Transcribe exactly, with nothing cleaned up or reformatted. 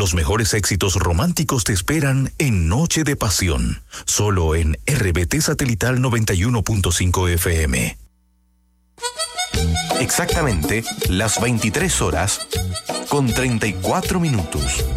Los mejores éxitos románticos te esperan en Noche de Pasión, solo en R B T Satelital noventa y uno punto cinco F M. Exactamente las veintitrés horas con treinta y cuatro minutos.